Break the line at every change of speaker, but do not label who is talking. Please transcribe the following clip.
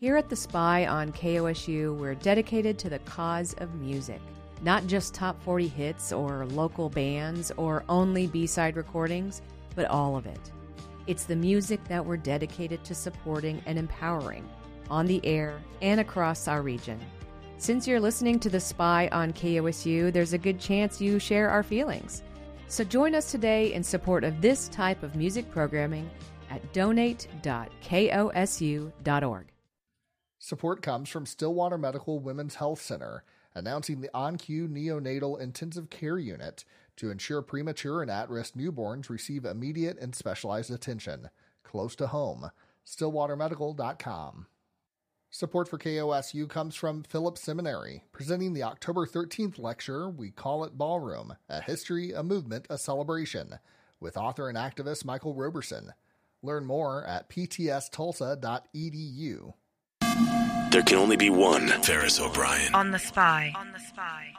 Here at The Spy on KOSU, we're dedicated to the cause of music. Not just top 40 hits or local bands or only B-side recordings, but all of it. It's the music that we're dedicated to supporting and empowering on the air and across our region. Since you're listening to The Spy on KOSU, there's a good chance you share our feelings. So join us today in support of this type of music programming at donate.kosu.org.
Support comes from Stillwater Medical Women's Health Center, announcing the OnCue Neonatal Intensive Care Unit to ensure premature and at-risk newborns receive immediate and specialized attention, close to home. StillwaterMedical.com. Support for KOSU comes from Phillips Seminary, presenting the October 13th lecture, We Call It Ballroom, A History, a Movement, a Celebration, with author and activist Michael Roberson. Learn more at ptstulsa.edu.
There can only be one Ferris O'Brien.
On The Spy.